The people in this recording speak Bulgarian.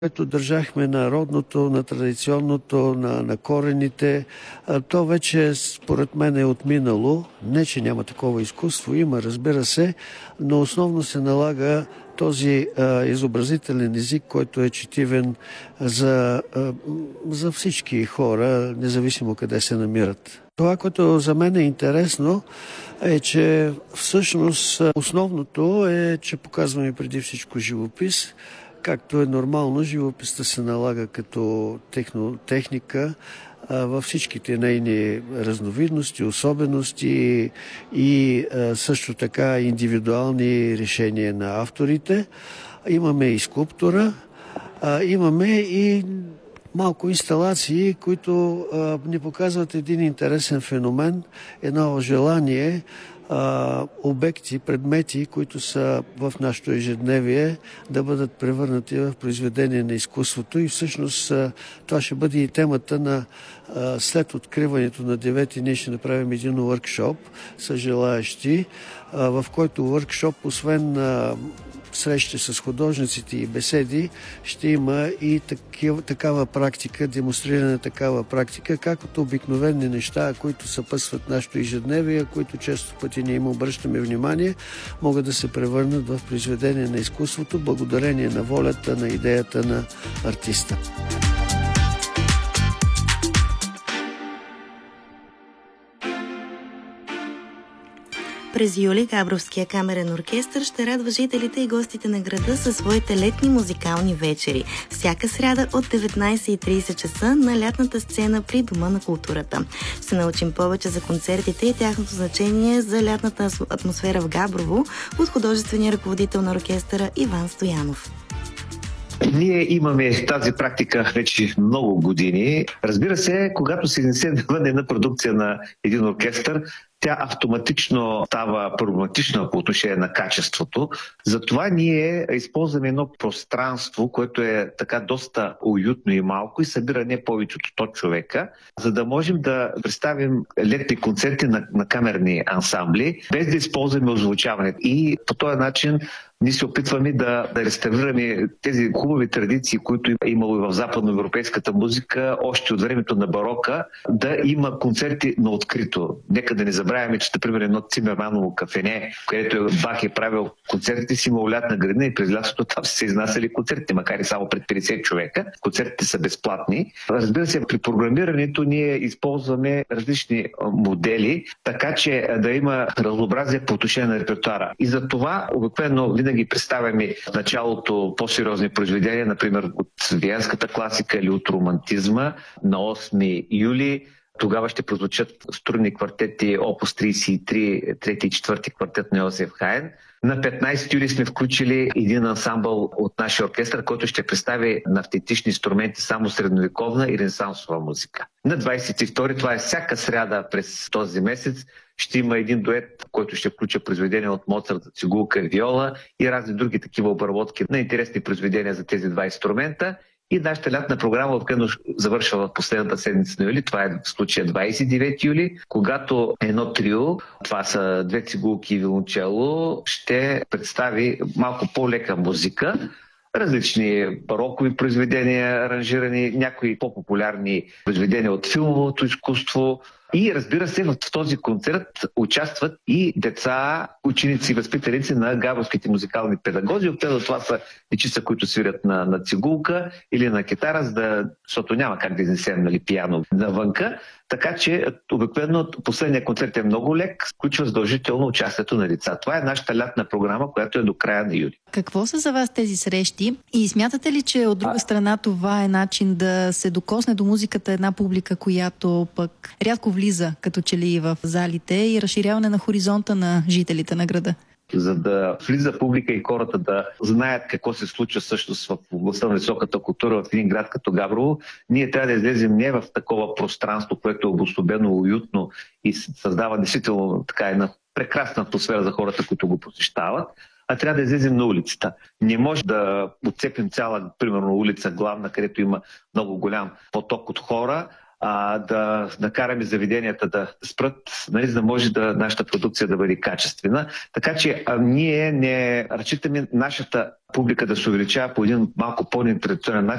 Което държахме на родното, на традиционното, на корените, то вече според мен е отминало. Не, че няма такова изкуство, има, разбира се, но основно се налага този изобразителен език, който е четивен за всички хора, независимо къде се намират. Това, което за мен е интересно, е, че всъщност основното е, че показваме преди всичко живопис. Както е нормално, живописта се налага като техника във всичките нейни разновидности, особености и също така индивидуални решения на авторите. Имаме и скулптура, имаме и малко инсталации, които ни показват един интересен феномен, едно желание обекти, предмети, които са в нашето ежедневие, да бъдат превърнати в произведение на изкуството. И всъщност това ще бъде и темата на след откриването на 9-ти, ние ще направим един workshop с желаящи, в който workshop, освен срещи с художниците и беседи, ще има и такава практика, демонстриране на такава практика, както обикновени неща, които съпътстват нашето ежедневие, които често пъти ние им обръщаме внимание, могат да се превърнат в произведение на изкуството, благодарение на волята, на идеята на артиста. През юли Габровския камерен оркестър ще радва жителите и гостите на града със своите летни музикални вечери. Всяка сряда от 19:30 часа на лятната сцена при Дома на културата. Ще научим повече за концертите и тяхното значение за лятната атмосфера в Габрово от художествения ръководител на оркестъра Иван Стоянов. Ние имаме тази практика вече много години. Разбира се, когато се изнесе навън една продукция на един оркестър, тя автоматично става проблематична по отношение на качеството. Затова ние използваме едно пространство, което е така доста уютно и малко и събира не повече от 100 човека, за да можем да представим летни концерти на камерни ансамбли, без да използваме озвучаване. И по този начин ние се опитваме да реставрираме тези хубави традиции, които е имало и в западноевропейската музика, още от времето на барока, да има концерти на открито. Нека да не забравяме, че, например, едно Цимерманово кафене, където Бах е правил концертите си, имало лятна градина и през лятото там се изнасяли концертите, макар и само пред 50 човека. Концертите са безплатни. Разбира се, при програмирането ние използваме различни модели, така че да има разнообразие по отношение на репертуара. И за това обикновено винаги представяме в началото по-сериозни произведения, например от виенската класика или от романтизма на 8 юли. Тогава ще прозвучат струнни квартети Опус 33, трети и четвърти квартет на Йозеф Хайен. На 15 юли сме включили един ансамбъл от нашия оркестър, който ще представи на автентични инструменти само средновековна и ренесансова музика. На 22, това е всяка сряда през този месец, ще има един дует, който ще включа произведения от Моцарт, цигулка, виола и разни други такива обработки на интересни произведения за тези два инструмента. И нашата лятна програма обикновено завършва в последната седмица на юли. Това е в случая 29 юли, когато едно трио, това са две цигулки и виолончело, ще представи малко по-лека музика, различни барокови произведения, аранжирани, някои по-популярни произведения от филмовото изкуство. И разбира се, в този концерт участват и деца, ученици и възпитаници на габровските музикални педагози. От това са дечица, които свирят на цигулка или на китара, защото няма как да изнесем пиано навънка. Така че обикновено последният концерт е много лек, включва задължително участието на деца. Това е нашата лятна програма, която е до края на юли. Какво са за вас тези срещи? И смятате ли, че от друга страна това е начин да се докосне до музиката една публика, която пък рядко влиза като че ли в залите и разширяване на хоризонта на жителите на града? За да влиза публика и хората да знаят какво се случва всъщност в областта на високата култура в един град като Габрово, ние трябва да излезем не в такова пространство, което е обособено, уютно и създава действително така една прекрасна атмосфера за хората, които го посещават, а трябва да излезем на улицата. Не може да отцепим цяла, примерно, улица главна, където има много голям поток от хора, да накараме заведенията да спрат, за да може нашата продукция да бъде качествена. Така че ние не разчитаме нашата публика да се увеличава по един малко по-нетрадиционен начин,